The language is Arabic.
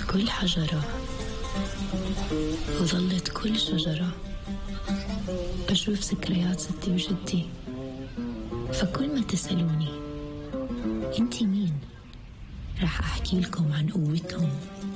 كل حجرة وظلت كل شجرة بشوف ذكريات ستي وجدي. فكل ما تسألوني انتي مين، رح أحكي لكم عن قوتهم